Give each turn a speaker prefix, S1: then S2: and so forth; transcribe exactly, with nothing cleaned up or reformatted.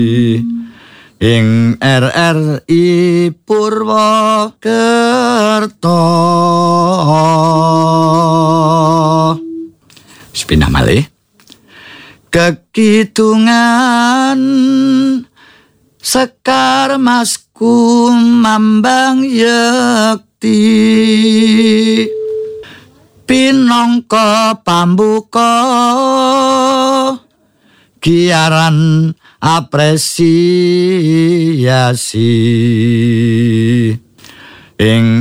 S1: ing R R I Purwokerto. Sepindah malih. Kekidungan Sekar Masku Mambang Yekti pinangka pambuka giaran apresiasi ing